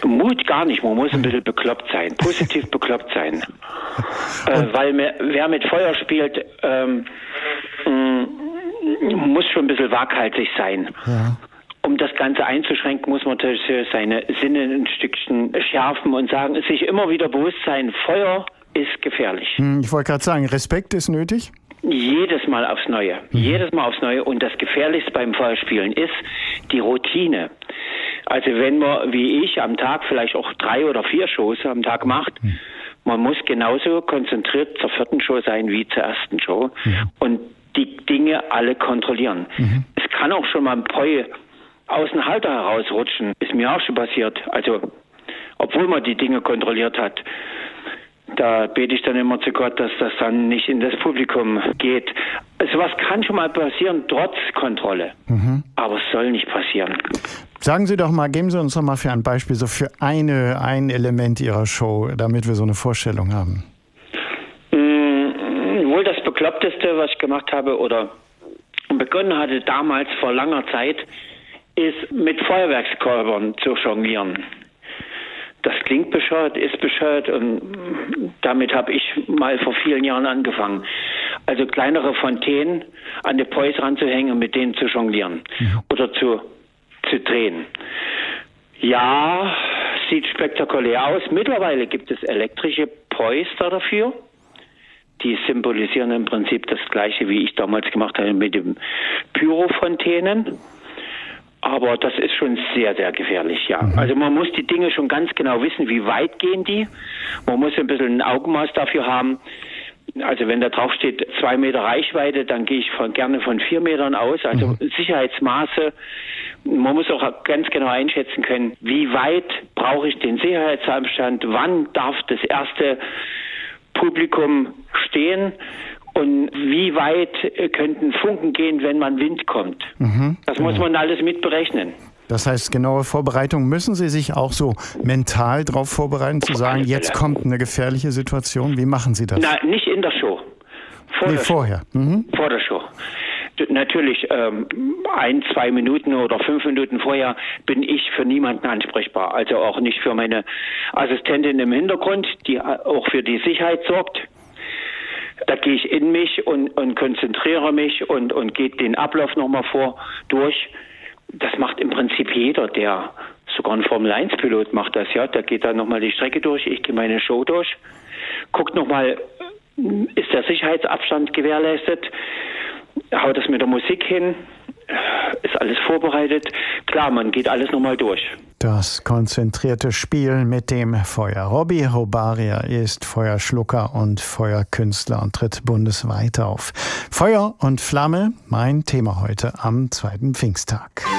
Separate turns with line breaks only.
Mut gar nicht, man muss ein bisschen bekloppt sein, positiv bekloppt sein. Weil wer mit Feuer spielt, muss schon ein bisschen waghalsig sein. Ja. Um das Ganze einzuschränken, muss man natürlich seine Sinne ein Stückchen schärfen und sagen, sich immer wieder bewusst sein, Feuer ist gefährlich.
Ich wollte gerade sagen, Respekt ist nötig?
Jedes Mal aufs Neue. Jedes Mal aufs Neue. Und das Gefährlichste beim Feuerspielen ist die Routine. Also wenn man, wie ich, am Tag vielleicht auch 3 oder 4 Shows am Tag macht, man muss genauso konzentriert zur 4. Show sein wie zur 1. Show und die Dinge alle kontrollieren. Es kann auch schon mal ein Poi aus dem Halter herausrutschen. Ist mir auch schon passiert. Also, obwohl man die Dinge kontrolliert hat. Da bete ich dann immer zu Gott, dass das dann nicht in das Publikum geht. Sowas kann schon mal passieren, trotz Kontrolle. Aber es soll nicht passieren.
Sagen Sie doch mal, geben Sie uns doch mal für ein Beispiel, so für ein Element Ihrer Show, damit wir so eine Vorstellung haben.
Wohl das Bekloppteste, was ich gemacht habe oder begonnen hatte damals vor langer Zeit, ist mit Feuerwerkskörpern zu jonglieren. Das klingt bescheuert, ist bescheuert und damit habe ich mal vor vielen Jahren angefangen. Also kleinere Fontänen an die Pois ranzuhängen und mit denen zu jonglieren oder zu drehen. Ja, sieht spektakulär aus. Mittlerweile gibt es elektrische Pois dafür. Die symbolisieren im Prinzip das Gleiche, wie ich damals gemacht habe mit den Pyrofontänen. Aber das ist schon sehr, sehr gefährlich, ja. Also man muss die Dinge schon ganz genau wissen, wie weit gehen die. Man muss ein bisschen ein Augenmaß dafür haben. Also wenn da drauf steht 2 Meter Reichweite, dann gehe ich gerne von 4 Metern aus. Also Sicherheitsmaße. Man muss auch ganz genau einschätzen können, wie weit brauche ich den Sicherheitsabstand, wann darf das erste Publikum stehen und wie weit könnten Funken gehen, wenn man Wind kommt. Das muss man alles mit berechnen.
Das heißt, genaue Vorbereitung, müssen Sie sich auch so mental darauf vorbereiten, zu sagen, jetzt kommt eine gefährliche Situation? Wie machen Sie das?
Nein, nicht in der Show.
Vorher.
Vor der Show. Natürlich 1, 2 Minuten oder 5 Minuten vorher bin ich für niemanden ansprechbar. Also auch nicht für meine Assistentin im Hintergrund, die auch für die Sicherheit sorgt. Da gehe ich in mich und konzentriere mich und gehe den Ablauf nochmal durch. Das macht im Prinzip jeder, der sogar ein Formel-1-Pilot macht das, ja. Der geht dann nochmal die Strecke durch, ich gehe meine Show durch, guckt nochmal, ist der Sicherheitsabstand gewährleistet, haut das mit der Musik hin, ist alles vorbereitet. Klar, man geht alles nochmal durch.
Das konzentrierte Spiel mit dem Feuer. Robbie Hobaria ist Feuerschlucker und Feuerkünstler und tritt bundesweit auf. Feuer und Flamme, mein Thema heute am 2. Pfingsttag.